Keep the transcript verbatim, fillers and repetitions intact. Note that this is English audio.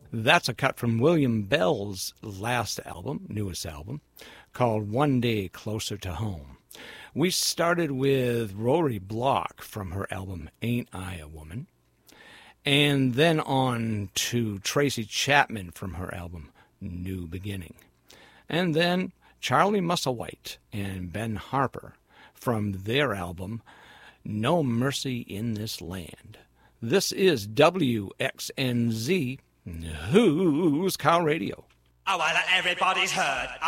That's a cut from William Bell's last album, newest album, called One Day Closer to Home. We started with Rory Block from her album Ain't I a Woman, and then on to Tracy Chapman from her album New Beginning, and then Charlie Musselwhite and Ben Harper from their album No Mercy in This Land. This is W X N Z, Who's Cow Radio. Oh, well, everybody's heard